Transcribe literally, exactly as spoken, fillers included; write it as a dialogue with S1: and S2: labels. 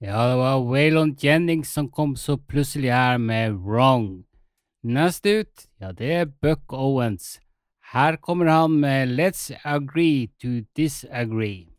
S1: Ja, det var Waylon Jennings som kom så plutselig her med Wrong. Neste ut, ja, det er Buck Owens. Her kommer han med Let's Agree to Disagree.